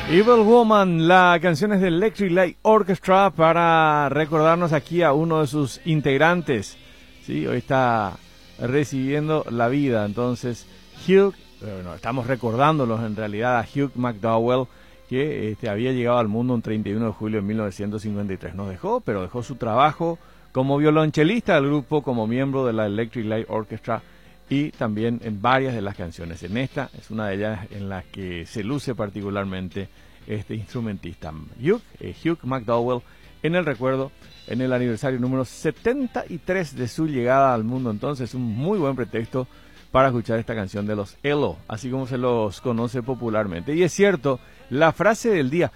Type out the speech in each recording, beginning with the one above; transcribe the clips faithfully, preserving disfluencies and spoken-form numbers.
Evil Woman, la canción es de Electric Light Orchestra para recordarnos aquí a uno de sus integrantes. Sí, hoy está recibiendo la vida, entonces Hugh, bueno, estamos recordándolos en realidad a Hugh McDowell, que este, había llegado al mundo un treinta y uno de julio de mil novecientos cincuenta y tres. Nos dejó, pero dejó su trabajo como violonchelista del grupo, como miembro de la Electric Light Orchestra y también en varias de las canciones. En esta es una de ellas en las que se luce particularmente este instrumentista. Hugh, eh, Hugh McDowell, en el recuerdo, en el aniversario número setenta y tres de su llegada al mundo. Entonces, un muy buen pretexto para escuchar esta canción de los E L O, así como se los conoce popularmente. Y es cierto, la frase del día,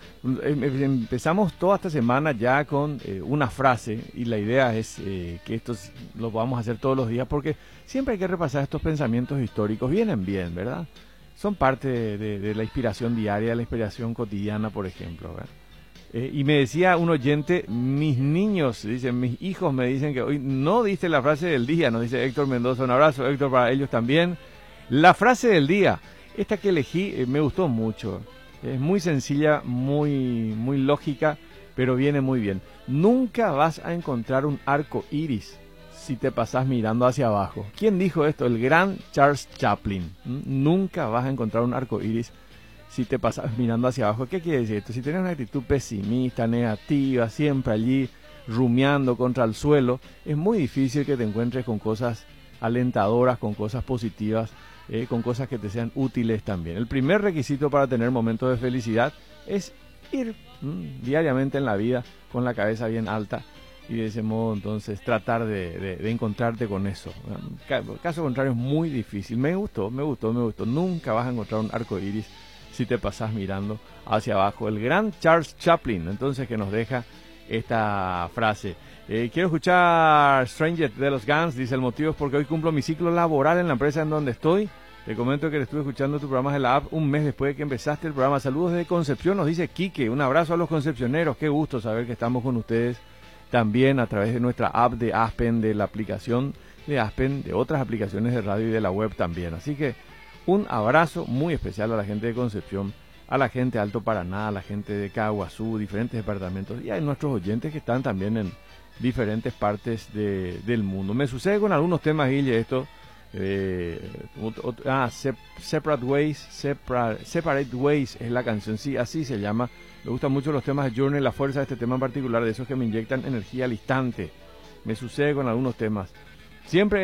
empezamos toda esta semana ya con eh, una frase, y la idea es eh, que esto lo vamos a hacer todos los días, porque siempre hay que repasar estos pensamientos históricos, vienen bien, ¿verdad? Son parte de, de, de la inspiración diaria, de la inspiración cotidiana, por ejemplo, ¿verdad? Eh, y me decía un oyente, mis niños, dicen, mis hijos me dicen que hoy no diste la frase del día, nos dice Héctor Mendoza, un abrazo, Héctor, para ellos también. La frase del día, esta que elegí, eh, me gustó mucho, es muy sencilla, muy, muy lógica, pero viene muy bien. Nunca vas a encontrar un arco iris si te pasas mirando hacia abajo. ¿Quién dijo esto? El gran Charles Chaplin. ¿Mm? Nunca vas a encontrar un arco iris si te pasas mirando hacia abajo. ¿Qué quiere decir esto? Si tienes una actitud pesimista, negativa, siempre allí rumiando contra el suelo, es muy difícil que te encuentres con cosas alentadoras, con cosas positivas, eh, con cosas que te sean útiles también. El primer requisito para tener momentos de felicidad es ir mmm, diariamente en la vida con la cabeza bien alta y de ese modo entonces tratar de, de, de encontrarte con eso. Caso contrario es muy difícil. Me gustó, me gustó, me gustó. Nunca vas a encontrar un arco iris si te pasas mirando hacia abajo. El gran Charles Chaplin, entonces, que nos deja esta frase. Eh, quiero escuchar Stranger de los Guns, dice, el motivo es porque hoy cumplo mi ciclo laboral en la empresa en donde estoy. Te comento que estuve escuchando tu programa de la app un mes después de que empezaste el programa. Saludos desde Concepción, nos dice Quique. Un abrazo a los concepcioneros, qué gusto saber que estamos con ustedes también a través de nuestra app de Aspen, de la aplicación de Aspen, de otras aplicaciones de radio y de la web también. Así que un abrazo muy especial a la gente de Concepción, a la gente de Alto Paraná, a la gente de Caguazú, diferentes departamentos, y hay nuestros oyentes que están también en diferentes partes de, del mundo. Me sucede con algunos temas, Guille, esto, eh, otro, ah, sep, Separate Ways, separa, Separate Ways es la canción, sí, así se llama. Me gustan mucho los temas de Journey, la fuerza de este tema en particular, de esos que me inyectan energía al instante. Me sucede con algunos temas. Siempre